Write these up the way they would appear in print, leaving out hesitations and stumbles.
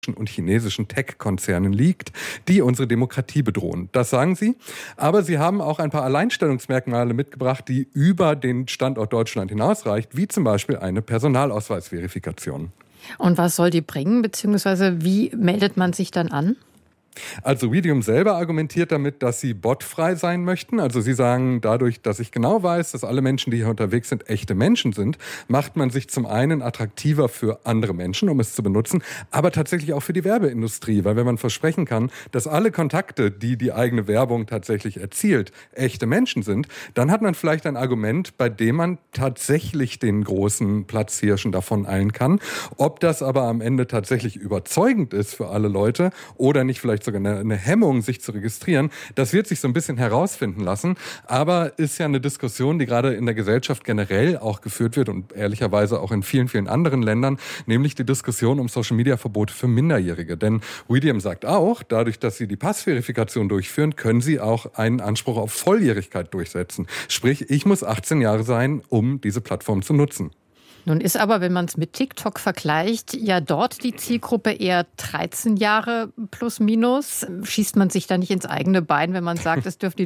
und chinesischen Tech-Konzernen liegt, die unsere Demokratie bedrohen. Das sagen sie. Aber sie haben auch ein paar Alleinstellungsmerkmale mitgebracht, die über den Standort Deutschland hinausreicht, wie zum Beispiel eine Personalausweisverifikation. Und was soll die bringen, beziehungsweise wie meldet man sich dann an? Also Videum selber argumentiert damit, dass sie botfrei sein möchten. Also sie sagen, dadurch, dass ich genau weiß, dass alle Menschen, die hier unterwegs sind, echte Menschen sind, macht man sich zum einen attraktiver für andere Menschen, um es zu benutzen, aber tatsächlich auch für die Werbeindustrie. Weil wenn man versprechen kann, dass alle Kontakte, die die eigene Werbung tatsächlich erzielt, echte Menschen sind, dann hat man vielleicht ein Argument, bei dem man tatsächlich den großen Platzhirschen davon eilen kann. Ob das aber am Ende tatsächlich überzeugend ist für alle Leute oder nicht vielleicht sogar eine Hemmung, sich zu registrieren. Das wird sich so ein bisschen herausfinden lassen. Aber ist ja eine Diskussion, die gerade in der Gesellschaft generell auch geführt wird und ehrlicherweise auch in vielen, vielen anderen Ländern, nämlich die Diskussion um Social-Media-Verbote für Minderjährige. Denn Videum sagt auch, dadurch, dass sie die Passverifikation durchführen, können sie auch einen Anspruch auf Volljährigkeit durchsetzen. Sprich, ich muss 18 Jahre sein, um diese Plattform zu nutzen. Nun ist aber, wenn man es mit TikTok vergleicht, ja dort die Zielgruppe eher 13 Jahre plus minus. Schießt man sich da nicht ins eigene Bein, wenn man sagt,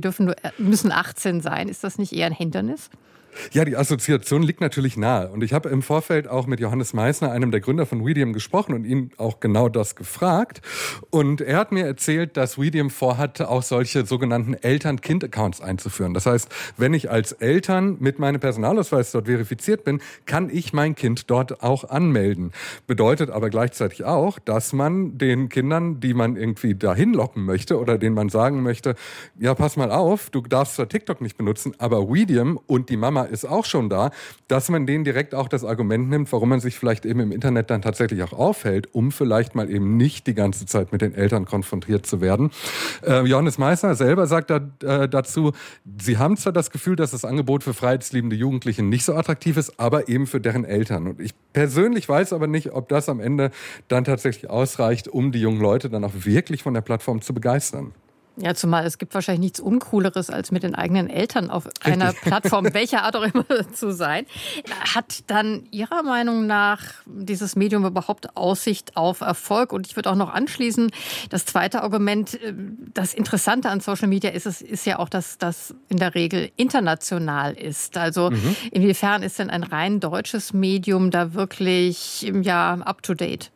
müssen 18 sein? Ist das nicht eher ein Hindernis? Ja, die Assoziation liegt natürlich nahe. Und ich habe im Vorfeld auch mit Johannes Meissner, einem der Gründer von Videum, gesprochen und ihn auch genau das gefragt. Und er hat mir erzählt, dass Videum vorhat, auch solche sogenannten Eltern-Kind-Accounts einzuführen. Das heißt, wenn ich als Eltern mit meinem Personalausweis dort verifiziert bin, kann ich mein Kind dort auch anmelden. Bedeutet aber gleichzeitig auch, dass man den Kindern, die man irgendwie dahin locken möchte oder denen man sagen möchte, ja, pass mal auf, du darfst zwar TikTok nicht benutzen, aber Videum und die Mama ist auch schon da, dass man denen direkt auch das Argument nimmt, warum man sich vielleicht eben im Internet dann tatsächlich auch aufhält, um vielleicht mal eben nicht die ganze Zeit mit den Eltern konfrontiert zu werden. Johannes Meissner selber sagt dazu, sie haben zwar das Gefühl, dass das Angebot für freiheitsliebende Jugendliche nicht so attraktiv ist, aber eben für deren Eltern. Und ich persönlich weiß aber nicht, ob das am Ende dann tatsächlich ausreicht, um die jungen Leute dann auch wirklich von der Plattform zu begeistern. Ja, zumal es gibt wahrscheinlich nichts Uncooleres, als mit den eigenen Eltern auf einer Plattform, welcher Art auch immer, zu sein. Hat dann Ihrer Meinung nach dieses Medium überhaupt Aussicht auf Erfolg? Und ich würde auch noch anschließen, das zweite Argument, das Interessante an Social Media ist ja auch, dass das in der Regel international ist. Also inwiefern ist denn ein rein deutsches Medium da wirklich up to date?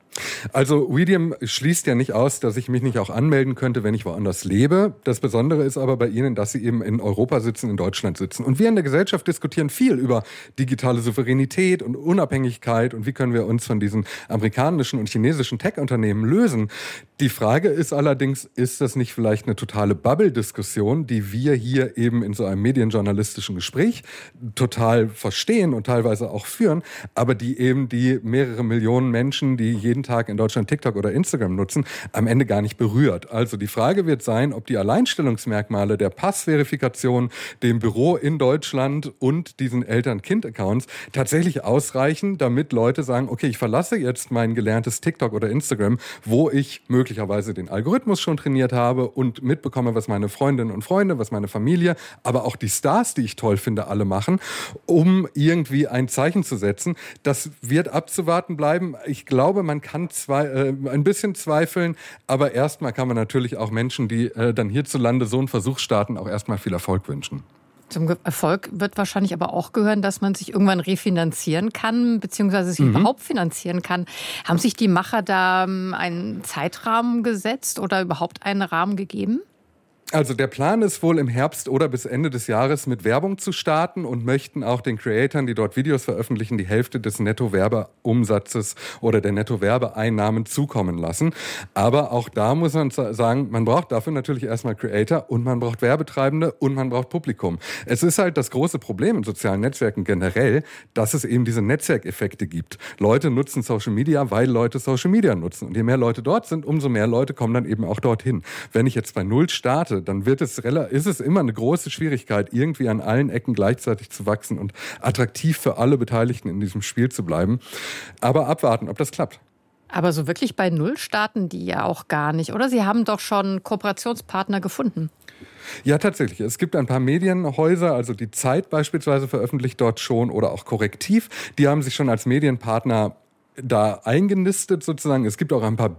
Also Videum schließt ja nicht aus, dass ich mich nicht auch anmelden könnte, wenn ich woanders lebe. Das Besondere ist aber bei Ihnen, dass Sie eben in Europa sitzen, in Deutschland sitzen. Und wir in der Gesellschaft diskutieren viel über digitale Souveränität und Unabhängigkeit und wie können wir uns von diesen amerikanischen und chinesischen Tech-Unternehmen lösen. Die Frage ist allerdings, ist das nicht vielleicht eine totale Bubble-Diskussion, die wir hier eben in so einem medienjournalistischen Gespräch total verstehen und teilweise auch führen, aber die eben die mehrere Millionen Menschen, die jeden Tag in Deutschland TikTok oder Instagram nutzen, am Ende gar nicht berührt. Also die Frage wird sein, ob die Alleinstellungsmerkmale der Passverifikation, dem Büro in Deutschland und diesen Eltern-Kind-Accounts tatsächlich ausreichen, damit Leute sagen, okay, ich verlasse jetzt mein gelerntes TikTok oder Instagram, wo ich möglicherweise den Algorithmus schon trainiert habe und mitbekomme, was meine Freundinnen und Freunde, was meine Familie, aber auch die Stars, die ich toll finde, alle machen, um irgendwie ein Zeichen zu setzen. Das wird abzuwarten bleiben. Ich glaube, man kann ein bisschen zweifeln, aber erstmal kann man natürlich auch Menschen, die dann hierzulande so einen Versuch starten, auch erstmal viel Erfolg wünschen. Zum Erfolg wird wahrscheinlich aber auch gehören, dass man sich irgendwann refinanzieren kann, beziehungsweise sich überhaupt finanzieren kann. Haben sich die Macher da einen Zeitrahmen gesetzt oder überhaupt einen Rahmen gegeben? Also der Plan ist wohl im Herbst oder bis Ende des Jahres mit Werbung zu starten und möchten auch den Creatoren, die dort Videos veröffentlichen, die Hälfte des Nettowerbeumsatzes oder der Nettowerbeeinnahmen zukommen lassen. Aber auch da muss man sagen, man braucht dafür natürlich erstmal Creator und man braucht Werbetreibende und man braucht Publikum. Es ist halt das große Problem in sozialen Netzwerken generell, dass es eben diese Netzwerkeffekte gibt. Leute nutzen Social Media, weil Leute Social Media nutzen. Und je mehr Leute dort sind, umso mehr Leute kommen dann eben auch dorthin. Wenn ich jetzt bei Null starte, dann ist es immer eine große Schwierigkeit, irgendwie an allen Ecken gleichzeitig zu wachsen und attraktiv für alle Beteiligten in diesem Spiel zu bleiben. Aber abwarten, ob das klappt. Aber so wirklich bei Null starten die ja auch gar nicht, oder? Sie haben doch schon Kooperationspartner gefunden. Ja, tatsächlich. Es gibt ein paar Medienhäuser, also die Zeit beispielsweise veröffentlicht dort schon oder auch Korrektiv. Die haben sich schon als Medienpartner da eingenistet sozusagen. Es gibt auch ein paar